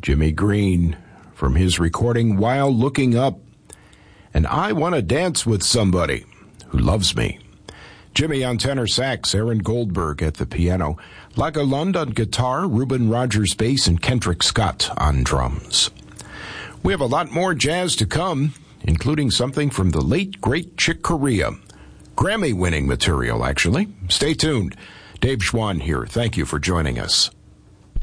Jimmy Green, from his recording While Looking Up, and I Want to Dance with Somebody Who Loves Me. Jimmy on tenor sax, Aaron Goldberg at the piano, Laga Lund on guitar, Reuben Rogers bass, and Kendrick Scott on drums. We have a lot more jazz to come, including something from the late, great Chick Corea. Grammy-winning material, actually. Stay tuned. Dave Schwann here. Thank you for joining us.